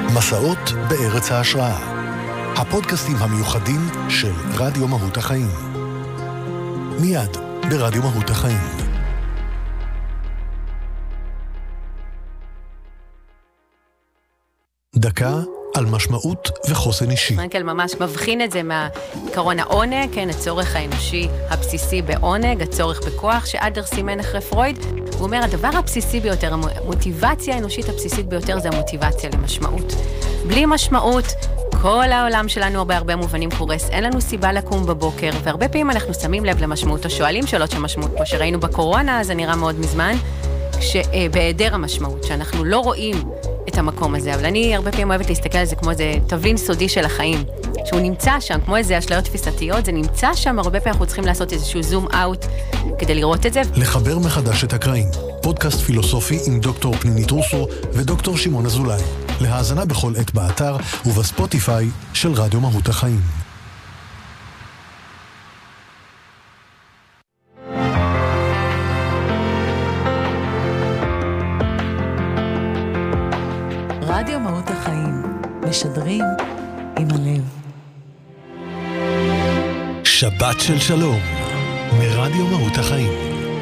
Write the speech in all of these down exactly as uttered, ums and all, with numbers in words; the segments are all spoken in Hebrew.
מסעות בארץ ההשראה. הפודקאסטים המיוחדים של רדיו מהות החיים. מיד ברדיו מהות החיים. דקה על משמעות וחוסן אישי. פרנקל ממש מבחין את זה מהעיקרון העונג, כן, הצורך האנושי הבסיסי בעונג, הצורך בכוח, שאדר סימן אחרי פרויד. הוא אומר, הדבר הבסיסי ביותר, המוטיבציה האנושית הבסיסית ביותר זה המוטיבציה למשמעות. בלי משמעות, כל העולם שלנו הרבה הרבה מובנים קורס, אין לנו סיבה לקום בבוקר, והרבה פעמים אנחנו שמים לב למשמעות, או שואלים שאלות של משמעות, כמו שראינו בקורונה, זה נראה מאוד מזמן, שבהיעדר המשמעות, שאנחנו לא רואים את המקום הזה, אבל אני הרבה פעמים אוהבת להסתכל על זה כמו איזה תבלין סודי של החיים, שהוא נמצא שם, כמו איזה אשליות תפיסתיות, זה נמצא שם, הרבה פעמים אנחנו צריכים לעשות איזשהו זום אאוט כדי לראות את זה. לחבר מחדש את הקרעים, פודקאסט פילוסופי עם דוקטור פנינית רוסו ודוקטור שמעון אזולאי, להאזנה בכל עת באתר ובספוטיפיי של רדיו מהות החיים. רדיו מהות החיים, משדרים עם הלב. שבת של שלום, מרדיו מהות החיים.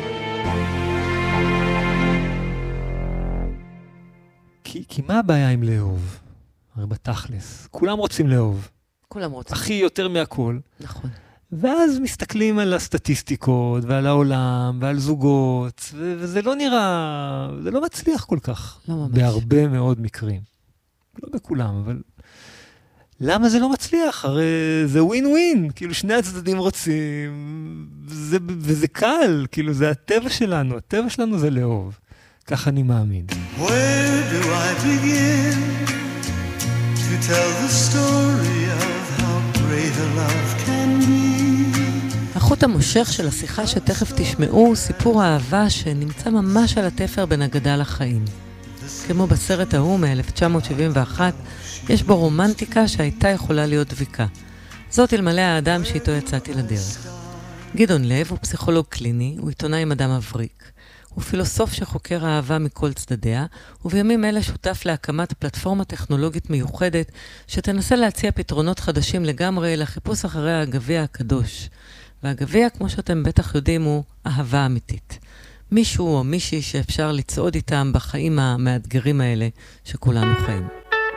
כי, כי מה הבעיה עם לאהוב? הרי בתכלס, כולם רוצים לאהוב. כולם רוצים. הכי יותר מהכל. נכון. ואז מסתכלים על הסטטיסטיקות ועל העולם ועל זוגות, ו- וזה לא נראה, זה לא מצליח כל כך. לא ממש. בהרבה מאוד מקרים. לא בכולם, אבל למה זה לא מצליח? הרי זה ווין ווין, כאילו שני הצדדים רוצים, זה, וזה קל, כאילו זה הטבע שלנו, הטבע שלנו זה לאהוב. כך אני מאמין. Where do I begin to tell the story of how great a love can be? החוט המושך של השיחה שתכף תשמעו הוא סיפור אהבה שנמצא ממש על התפר בין אגדה לחיים. כמו בסרט ההוא מ-אלף תשע מאות שבעים ואחת, יש בו רומנטיקה שהייתה יכולה להיות דביקה. זאת אלמלא האדם שאיתו יצאתי לדרך. גדעון לב הוא פסיכולוג קליני, הוא עיתונאי מדע מבריק. הוא פילוסוף שחוקר אהבה מכל צדדיה, ובימים אלה שותף להקמת פלטפורמה טכנולוגית מיוחדת שתנסה להציע פתרונות חדשים לגמרי לחיפוש אחרי הגביע הקדוש. והגביע, כמו שאתם בטח יודעים, הוא אהבה אמיתית. מישהו או מישהי שאפשר לצעוד איתם בחיים המאתגרים האלה שכולנו חיים.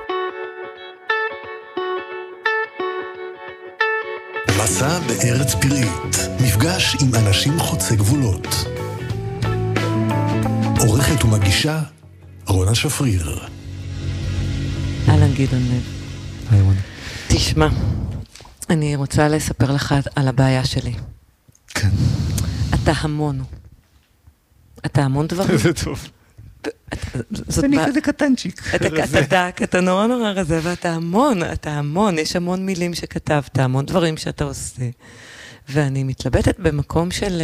מסע בארץ פראית, מפגש עם אנשים חוצי גבולות. עורכת ומגישה רונה שפריר. אהלן גדעון לב. היי רונה. תשמע, אני רוצה לספר לך על הבעיה שלי. כן. אתה המון. אתה המון דברים. זה טוב. אני כזה קטנצ'יק. אתה דק, אתה נורא נורא רזה, ואתה המון, אתה המון, יש המון מילים שכתבת, המון דברים שאתה עושה. ואני מתלבטת במקום של,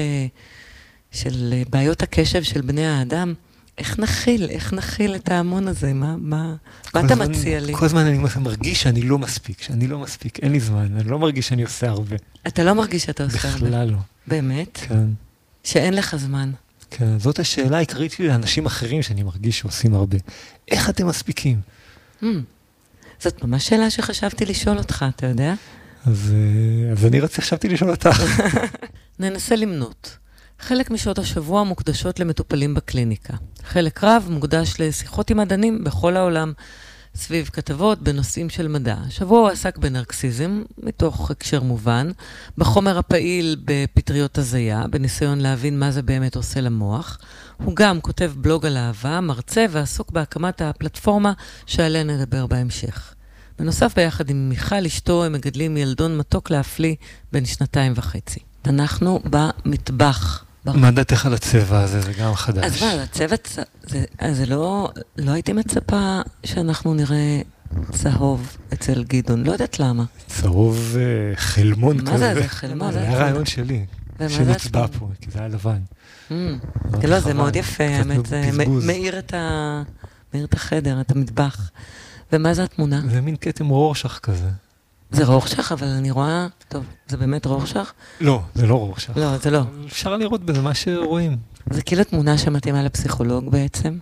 של בעיות הקשב של בני האדם. איך נכיל, איך נכיל את ההמון הזה? מה, מה, מה אתה מציע לי? כל הזמן אני מרגיש שאני לא מספיק, שאני לא מספיק, אין לי זמן, אני לא מרגיש שאני עושה הרבה. אתה לא מרגיש שאתה עושה הרבה? בכלל לא. באמת? כן. שאין לך זמן? כן, זאת השאלה העיקרית שלי לאנשים אחרים שאני מרגיש שעושים הרבה. איך אתם מספיקים? Mm. זאת ממש שאלה שחשבתי לשאול אותך, אתה יודע? אז, אז אני רציתי, חשבתי לשאול אותך. ננסה למנות. חלק משעות השבוע מוקדשות למטופלים בקליניקה. חלק רב מוקדש לשיחות עם מדענים בכל העולם, סביב כתבות בנושאים של מדע. השבוע הוא עסק בנרקסיזם, מתוך הקשר מובן, בחומר הפעיל בפטריות הזיה, בניסיון להבין מה זה באמת עושה למוח. הוא גם כותב בלוג על אהבה, מרצה ועסוק בהקמת הפלטפורמה שעליה נדבר בהמשך. בנוסף, ביחד עם מיכל אשתו, הם מגדלים ילדון מתוק להפליא בין שנתיים וחצי. אנחנו במטבח. מה דעתך על הצבע הזה? זה גם חדש. אז מה, הצבע, זה, אז זה לא, לא הייתי מצפה שאנחנו נראה צהוב אצל גדעון, לא יודעת למה. צהוב חלמון כזה. מה זה, זה חלמון? זה היה רעיון שלי, שנצבע פה, כי זה היה לבן. לא, זה מאוד יפה, האמת, זה מאיר את החדר, את המטבח. ומה זה התמונה? זה מין כתם רורשך כזה. זה רורשך, אבל אני רואה... טוב, זה באמת רורשך? לא, זה לא רורשך. לא, זה לא. אפשר לראות בזה מה שרואים. זה כאילו תמונה שמתאימה לפסיכולוג בעצם?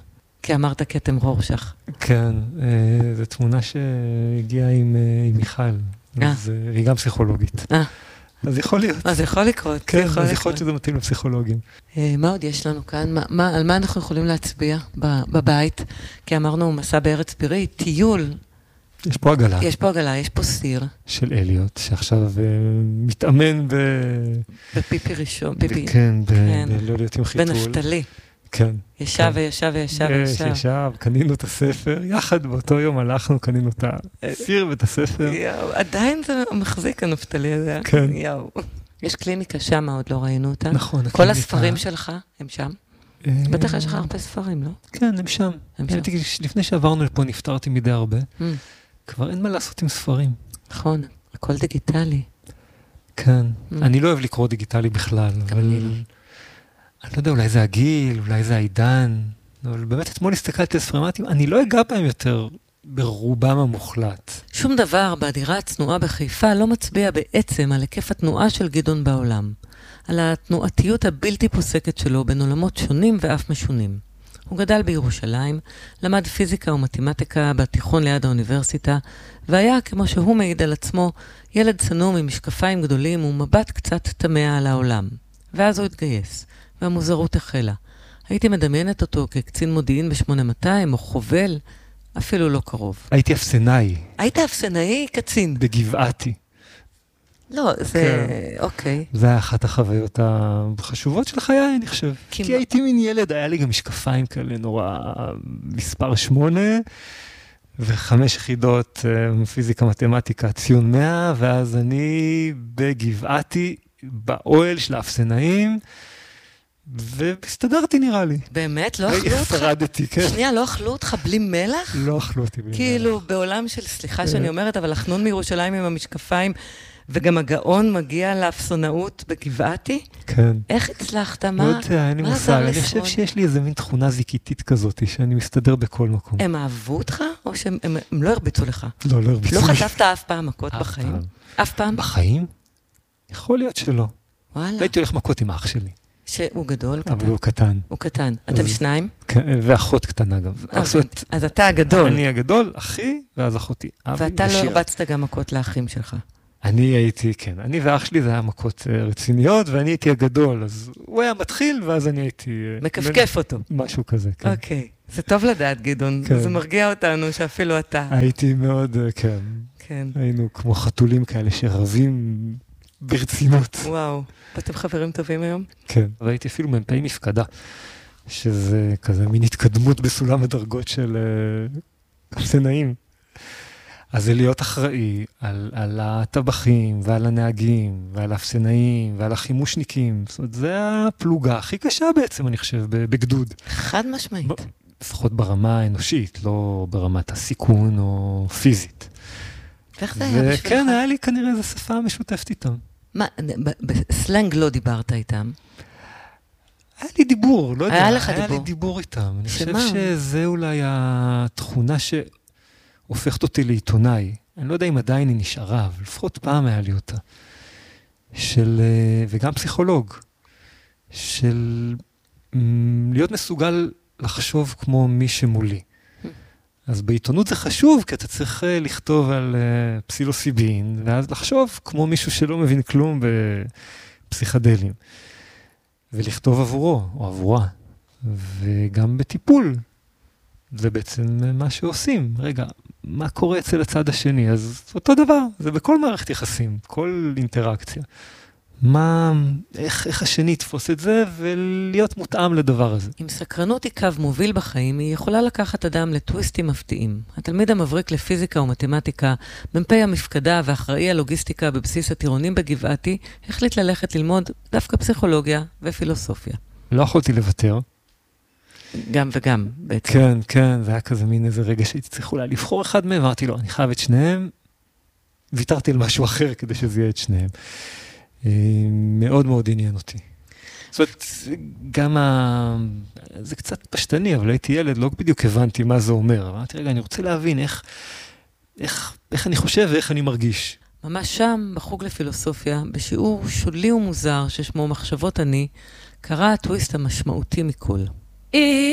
כי אמרת כתם רורשך. כן, זו תמונה שהגיעה עם מיכל, והיא גם פסיכולוגית. אז יכול להיות. אז יכול לקרות. כן, אז יכול להיות שזה מתאים לפסיכולוגים. מה עוד יש לנו כאן? על מה אנחנו יכולים להצביע בבית? כי אמרנו מסע בארץ פרי, טיול. יש פה עגלה. יש פה עגלה, יש פה סיר. של אליוט, שעכשיו מתאמן ב... בפיפי ראשון, פיפי. כן, בלא להיות עם חיתול. בנפתלי. כן. ישב וישב וישב וישב. ישב, קנינו את הספר, יחד באותו יום הלכנו, קנינו את הסיר ואת הספר. יאו, עדיין זה מחזיק הנפתלי הזה. כן. יאו. יש קליניקה שם, עוד לא ראינו אותה. נכון. כל הספרים שלך הם שם? בטח יש לך הרבה ספרים, לא? כן, הם שם. לפני שעברנו לפה נפטרתי מדי הרבה. כבר אין מה לעשות עם ספרים. נכון, הכל דיגיטלי. כן. אני לא אוהב לקרוא דיגיטלי בכלל, אבל... אני לא יודע, אולי זה הגיל, אולי זה העידן, אבל באמת אתמול הסתכלתי על ספרים, אני לא אגע בהם יותר ברובם המוחלט. שום דבר בדירה הצנועה בחיפה לא מצביע בעצם על היקף התנועה של גדעון בעולם, על התנועתיות הבלתי פוסקת שלו בין עולמות שונים ואף משונים. הוא גדל בירושלים, למד פיזיקה ומתמטיקה בתיכון ליד האוניברסיטה, והיה, כמו שהוא מעיד על עצמו, ילד צנום עם משקפיים גדולים ומבט קצת תמה על העולם. ואז הוא התגייס. והמוזרות החלה. הייתי מדמיינת אותו כקצין מודיעין ב-שמונה מאתיים, או חובל, אפילו לא קרוב. הייתי אפסנאי. היית אפסנאי קצין? בגבעתי. לא, זה... אוקיי. זה היה אחת החוויות החשובות של חיי, אני חושב. כי הייתי מין ילד, היה לי גם משקפיים כאלה נורא מספר שמונה, וחמש יחידות פיזיקה, מתמטיקה, ציון מאה, ואז אני בגבעתי, באוהל של האפסנאים, והסתדרתי נראה לי. באמת? לא אכלו אותך? שרדתי, כן. שנייה, לא אכלו אותך בלי מלח? לא אכלו אותי בלי מלח. כאילו, בעולם של, סליחה שאני אומרת, אבל החנון מירושלים עם המשקפיים, וגם הגאון מגיע לאפסונאות בגבעתי? כן. איך הצלחת? מה? לא יודע, אין לי מושג. אני חושב שיש לי איזה מין תכונה זיקיתית כזאת, שאני מסתדר בכל מקום. הם אהבו אותך, או שהם לא הרביצו לך? לא, לא הרביצו לי. לא חטפת אף פעם מכות בחיים? אף פעם? בחיים? יכול להיות שלא. וואלה. הייתי הולך מכות עם אח שלי. שהוא גדול, קטן. אבל הוא קטן. הוא קטן. אתם שניים? ואחות קטנה גם. אז אתה הגדול. אני הגדול, אחי, ואז אחותי. ואתה לא הרבצת גם מכות לאחים שלך. אני הייתי, כן. אני ואח שלי זה היה מכות רציניות, ואני הייתי הגדול. אז הוא היה מתחיל, ואז אני הייתי... מקפקף אותו. משהו כזה, כן. אוקיי. זה טוב לדעת, גדעון. זה מרגיע אותנו שאפילו אתה. הייתי מאוד, כן. כן. היינו כמו חתולים כאלה שרבים ברצינות. וואו. ואתם חברים טובים היום? כן. והייתי אפילו מ"פ מפקדה, שזה כזה מין התקדמות בסולם הדרגות של אפסנאים. אז זה להיות אחראי על, על הטבחים ועל הנהגים ועל האפסנאים ועל החימושניקים. זאת אומרת, זה הפלוגה הכי קשה בעצם, אני חושב, בגדוד. חד משמעית. לפחות ברמה האנושית, לא ברמת הסיכון או פיזית. ואיך זה היה בשבילך? וכן, היה לי כנראה איזו שפה משותפת איתם. מה, בסלנג לא דיברת איתם? היה לי דיבור, לא יודע. היה לך דיבור? דיבור. היה לי דיבור איתם. אני שמה? חושב שזה אולי התכונה שהופכת אותי לעיתונאי. אני לא יודע אם עדיין היא נשארה, אבל לפחות פעם היה לי אותה. של, וגם פסיכולוג, של להיות מסוגל לחשוב כמו מי שמולי. אז בעיתונות זה חשוב, כי אתה צריך לכתוב על פסילוסיבין, ואז לחשוב כמו מישהו שלא מבין כלום בפסיכדלים. ולכתוב עבורו, או עבורה. וגם בטיפול. זה בעצם מה שעושים. רגע, מה קורה אצל הצד השני? אז אותו דבר, זה בכל מערכת יחסים, כל אינטראקציה. מה, איך, איך השני יתפוס את זה, ולהיות מותאם לדבר הזה. אם סקרנות היא קו מוביל בחיים, היא יכולה לקחת אדם לטוויסטים מפתיעים. התלמיד המבריק לפיזיקה ומתמטיקה, מ"פ המפקדה ואחראי הלוגיסטיקה בבסיס הטירונים בגבעתי, החליט ללכת ללמוד דווקא פסיכולוגיה ופילוסופיה. לא יכולתי לוותר. גם וגם, בעצם. כן, כן, זה היה כזה מין איזה רגע שהייתי צריך אולי לבחור אחד מהם, אמרתי לו, אני חייב את שניהם, ויתרתי על משהו אחר כדי שזה יהיה את שניהם. מאוד מאוד עניין אותי. זאת אומרת, גם ה... זה קצת פשטני, אבל הייתי ילד, לא בדיוק הבנתי מה זה אומר. אמרתי, רגע, אני רוצה להבין איך, איך, איך אני חושב ואיך אני מרגיש. ממש שם, בחוג לפילוסופיה, בשיעור שולי ומוזר ששמו מחשבות אני, קרה הטוויסט המשמעותי מכל.